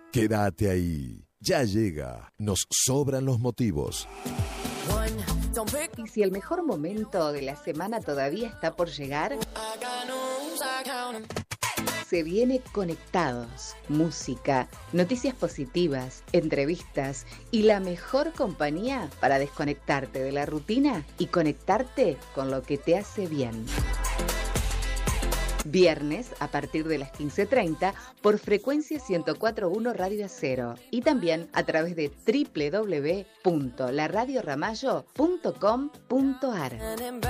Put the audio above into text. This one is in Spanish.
Quédate ahí. Ya llega. Nos sobran los motivos. Y si el mejor momento de la semana todavía está por llegar, se viene Conectados. Música, noticias positivas, entrevistas y la mejor compañía para desconectarte de la rutina y conectarte con lo que te hace bien. Viernes a partir de las 15:30 por frecuencia 104.1 Radio Acero y también a través de www.laradioramallo.com.ar.